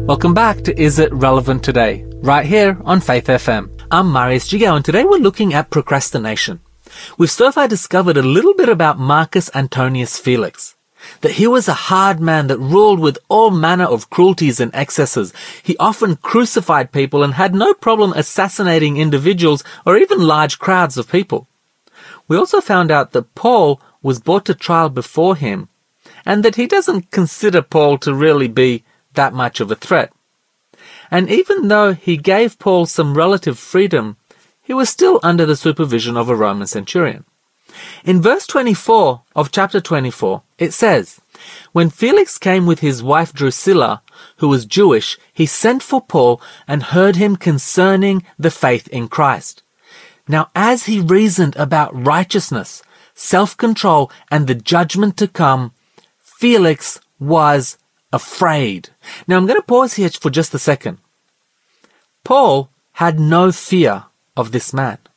Welcome back to Is It Relevant Today, right here on Faith FM. I'm Marius Jigao, and today we're looking at procrastination. We've so far discovered a little bit about Marcus Antonius Felix, that he was a hard man that ruled with all manner of cruelties and excesses. He often crucified people and had no problem assassinating individuals or even large crowds of people. We also found out that Paul was brought to trial before him, and that he doesn't consider Paul to really be that much of a threat. And even though he gave Paul some relative freedom, he was still under the supervision of a Roman centurion. In verse 24 of chapter 24, it says, "When Felix came with his wife Drusilla, who was Jewish, he sent for Paul and heard him concerning the faith in Christ. Now as he reasoned about righteousness, self-control, and the judgment to come, Felix was afraid." Now I'm going to pause here for just a second. Paul had no fear of this man.